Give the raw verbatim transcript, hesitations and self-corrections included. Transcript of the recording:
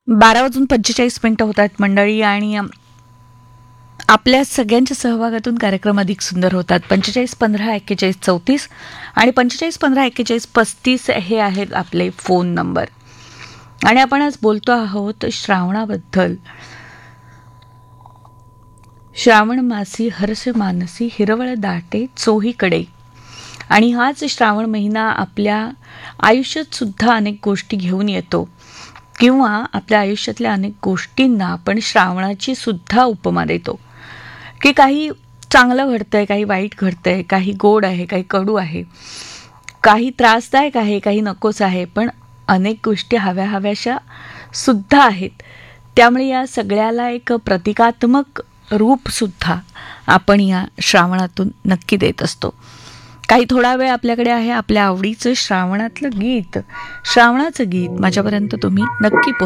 बारा वाजून पंचेचाळीस मिनिटं होतात मंडळी, आणि अम, आपल्या सगळ्यांच्या सहभागातून कार्यक्रम अधिक सुंदर होतात. पंचेचाळीस पंधरा एक्केचाळीस चौतीस आणि पंचेचाळीस पंधरा एक्केचाळीस पस्तीस हे आहेत आपले फोन नंबर. आणि आपण आज बोलतो आहोत श्रावणाबद्दल. श्रावण मासी हर्ष मानसी हिरवळ दाटे चोहीकडे. आणि हाच श्रावण महिना आपल्या आयुष्यात सुद्धा अनेक गोष्टी घेऊन येतो, किंवा आपल्या आयुष्यातल्या अनेक गोष्टींना आपण श्रावणाची सुद्धा उपमा देतो, की काही चांगलं घडतंय, काही वाईट घडतंय, काही गोड आहे, काही कडू आहे, काही त्रासदायक आहे, काही नकोच आहे, पण अनेक गोष्टी हव्या हव्याशा सुद्धा आहेत. त्यामुळे या सगळ्याला एक प्रतिकात्मक रूप सुद्धा आपण या श्रावणातून नक्की देत असतो. काही थोडा वेळ आपल्याकडे आहे आपल्या आवडीचं श्रावणातलं गीत, श्रावणाचं गीत माझ्यापर्यंत तुम्ही नक्की